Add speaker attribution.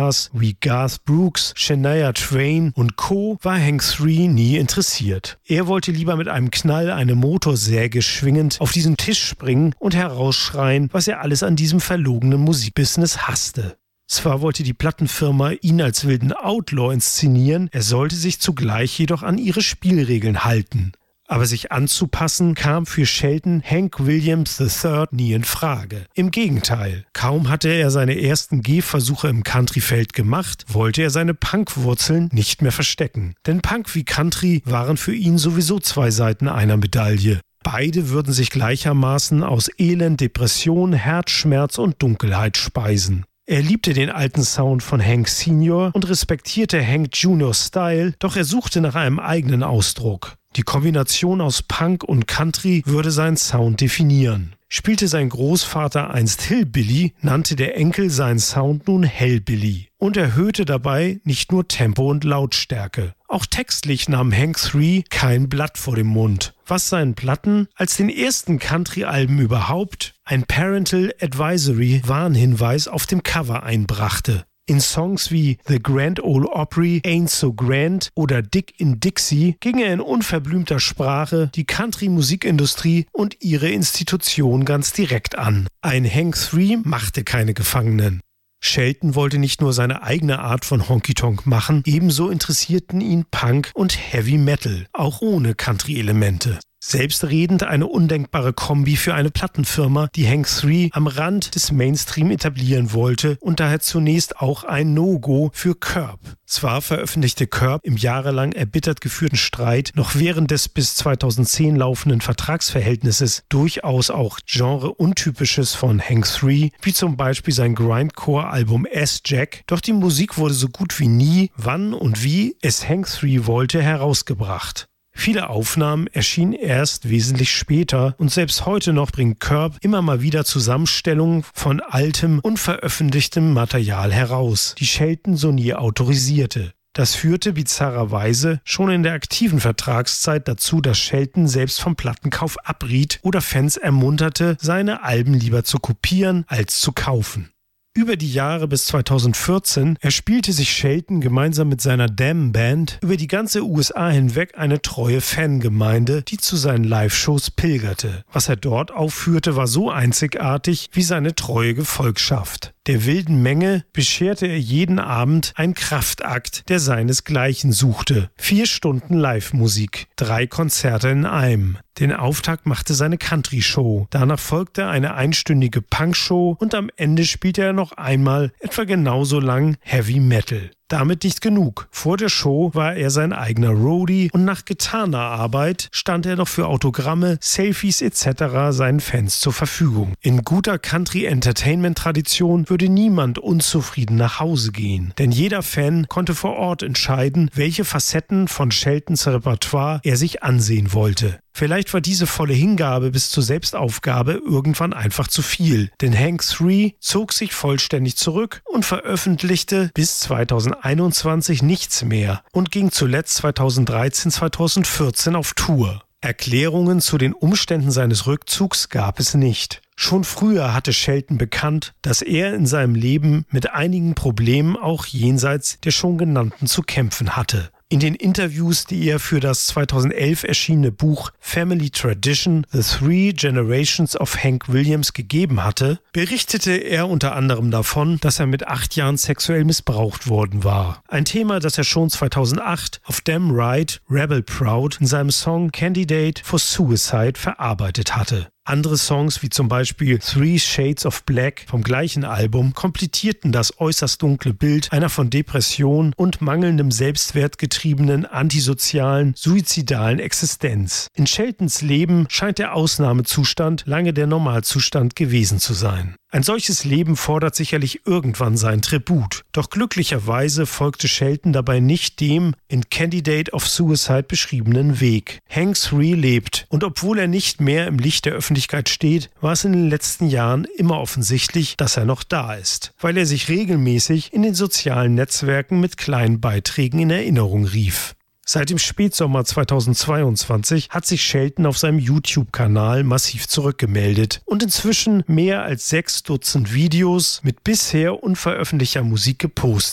Speaker 1: Popstars wie Garth Brooks, Shania Twain und Co. war Hank 3 nie interessiert. Er wollte lieber mit einem Knall eine Motorsäge schwingend auf diesen Tisch springen und herausschreien, was er alles an diesem verlogenen Musikbusiness hasste. Zwar wollte die Plattenfirma ihn als wilden Outlaw inszenieren, er sollte sich zugleich jedoch an ihre Spielregeln halten. Aber sich anzupassen kam für Shelton Hank Williams III nie in Frage. Im Gegenteil, kaum hatte er seine ersten Gehversuche im Countryfeld gemacht, wollte er seine Punkwurzeln nicht mehr verstecken. Denn Punk wie Country waren für ihn sowieso zwei Seiten einer Medaille. Beide würden sich gleichermaßen aus Elend, Depression, Herzschmerz und Dunkelheit speisen. Er liebte den alten Sound von Hank Sr. und respektierte Hank Jr.'s Style, doch er suchte nach einem eigenen Ausdruck. Die Kombination aus Punk und Country würde seinen Sound definieren. Spielte sein Großvater einst Hillbilly, nannte der Enkel seinen Sound nun Hellbilly und erhöhte dabei nicht nur Tempo und Lautstärke. Auch textlich nahm Hank 3 kein Blatt vor dem Mund, was seinen Platten als den ersten Country-Alben überhaupt ein Parental Advisory Warnhinweis auf dem Cover einbrachte. In Songs wie The Grand Ole Opry, Ain't So Grand oder Dick in Dixie ging er in unverblümter Sprache die Country-Musikindustrie und ihre Institution ganz direkt an. Ein Hank 3 machte keine Gefangenen. Shelton wollte nicht nur seine eigene Art von Honky-Tonk machen, ebenso interessierten ihn Punk und Heavy Metal, auch ohne Country-Elemente. Selbstredend eine undenkbare Kombi für eine Plattenfirma, die Hank 3 am Rand des Mainstream etablieren wollte und daher zunächst auch ein No-Go für Curb. Zwar veröffentlichte Curb im jahrelang erbittert geführten Streit noch während des bis 2010 laufenden Vertragsverhältnisses durchaus auch Genre-Untypisches von Hank 3, wie zum Beispiel sein Grindcore-Album S-Jack, doch die Musik wurde so gut wie nie, wann und wie es Hank 3 wollte, herausgebracht. Viele Aufnahmen erschienen erst wesentlich später und selbst heute noch bringt Curb immer mal wieder Zusammenstellungen von altem, unveröffentlichtem Material heraus, die Shelton so nie autorisierte. Das führte bizarrerweise schon in der aktiven Vertragszeit dazu, dass Shelton selbst vom Plattenkauf abriet oder Fans ermunterte, seine Alben lieber zu kopieren als zu kaufen. Über die Jahre bis 2014 erspielte sich Shelton gemeinsam mit seiner Damn Band über die ganze USA hinweg eine treue Fangemeinde, die zu seinen Live-Shows pilgerte. Was er dort aufführte, war so einzigartig wie seine treue Gefolgschaft. Der wilden Menge bescherte er jeden Abend einen Kraftakt, der seinesgleichen suchte. 4 Stunden Live-Musik, 3 Konzerte in einem. Den Auftakt machte seine Country-Show. Danach folgte eine einstündige Punk-Show und am Ende spielte er noch einmal etwa genauso lang Heavy Metal. Damit nicht genug. Vor der Show war er sein eigener Roadie und nach getaner Arbeit stand er noch für Autogramme, Selfies etc. seinen Fans zur Verfügung. In guter Country-Entertainment-Tradition würde niemand unzufrieden nach Hause gehen, denn jeder Fan konnte vor Ort entscheiden, welche Facetten von Sheltons Repertoire er sich ansehen wollte. Vielleicht war diese volle Hingabe bis zur Selbstaufgabe irgendwann einfach zu viel, denn Hank 3 zog sich vollständig zurück und veröffentlichte bis 2021 nichts mehr und ging zuletzt 2013-2014 auf Tour. Erklärungen zu den Umständen seines Rückzugs gab es nicht. Schon früher hatte Shelton bekannt, dass er in seinem Leben mit einigen Problemen auch jenseits der schon genannten zu kämpfen hatte. In den Interviews, die er für das 2011 erschienene Buch Family Tradition: The Three Generations of Hank Williams gegeben hatte, berichtete er unter anderem davon, dass er mit 8 Jahren sexuell missbraucht worden war. Ein Thema, das er schon 2008 auf Damn Right, Rebel Proud in seinem Song Candidate for Suicide verarbeitet hatte. Andere Songs, wie zum Beispiel 3 Shades of Black vom gleichen Album, komplettierten das äußerst dunkle Bild einer von Depression und mangelndem Selbstwert getriebenen, antisozialen, suizidalen Existenz. In Sheltons Leben scheint der Ausnahmezustand lange der Normalzustand gewesen zu sein. Ein solches Leben fordert sicherlich irgendwann sein Tribut. Doch glücklicherweise folgte Shelton dabei nicht dem in Candidate of Suicide beschriebenen Weg. Hank 3 lebt und obwohl er nicht mehr im Licht der Öffentlichkeit steht, war es in den letzten Jahren immer offensichtlich, dass er noch da ist, weil er sich regelmäßig in den sozialen Netzwerken mit kleinen Beiträgen in Erinnerung rief. Seit dem Spätsommer 2022 hat sich Shelton auf seinem YouTube-Kanal massiv zurückgemeldet und inzwischen mehr als 6 Dutzend Videos mit bisher unveröffentlichter Musik gepostet.